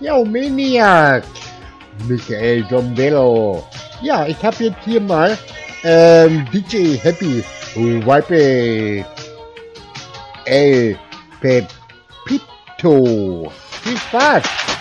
Ja, Maniac. Michael Dombello. Ja, ich habe jetzt hier mal DJ Happy Vibe El Pepito. Viel Spaß!